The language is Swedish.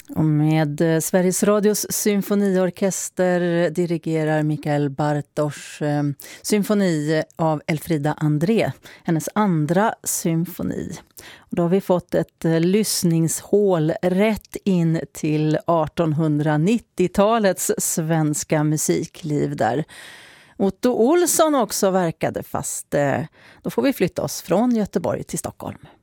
Och med Sveriges Radios symfoniorkester dirigerar Mikael Bartosz symfoni av Elfrida André, hennes andra symfoni. Och då har vi fått ett lyssningshål rätt in till 1890-talets svenska musikliv där Otto Olsson också verkade, fast då får vi flytta oss från Göteborg till Stockholm.